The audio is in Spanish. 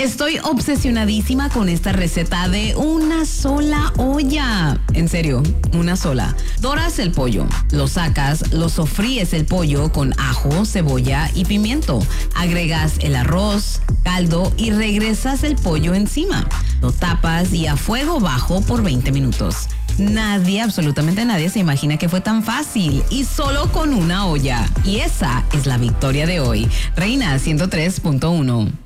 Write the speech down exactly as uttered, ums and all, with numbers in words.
Estoy obsesionadísima con esta receta de una sola olla. En serio, una sola. Doras el pollo, lo sacas, lo sofríes el pollo con ajo, cebolla y pimiento. Agregas el arroz, caldo y regresas el pollo encima. Lo tapas y a fuego bajo por veinte minutos. Nadie, absolutamente nadie se imagina que fue tan fácil y solo con una olla. Y esa es la victoria de hoy. Reina ciento tres punto uno.